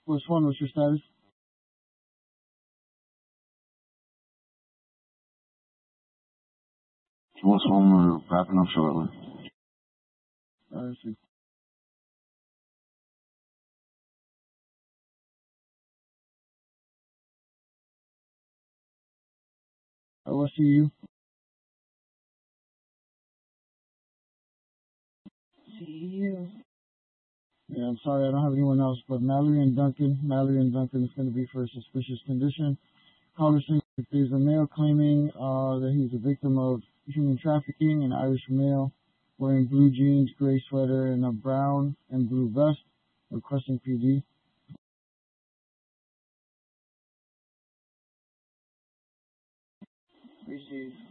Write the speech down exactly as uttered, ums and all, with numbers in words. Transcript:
What's one? What's your status? What's one? We're wrapping up shortly. I see. I will see you. See you. Yeah, I'm sorry I don't have anyone else, but Mallory and Duncan. Mallory and Duncan is going to be for a suspicious condition. Caller saying there's a male claiming uh, that he's a victim of human trafficking, an Irish male wearing blue jeans, gray sweater, and a brown and blue vest, requesting P D. Received.